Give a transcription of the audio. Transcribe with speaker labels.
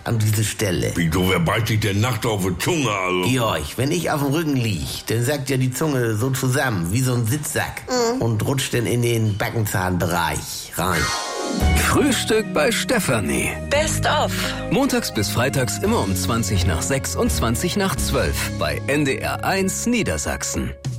Speaker 1: an diese Stelle.
Speaker 2: Wieso, wer beißt sich denn nachts auf die Zunge, also?
Speaker 1: Georg, wenn ich auf dem Rücken lieg, dann sackt ja die Zunge so zusammen, wie so ein Sitzsack. Und rutscht dann in den Backenzahnbereich rein.
Speaker 3: Frühstück bei Stefanie.
Speaker 4: Best of.
Speaker 3: Montags bis freitags immer um 20 nach 6 und 20 nach 12 bei NDR 1 Niedersachsen.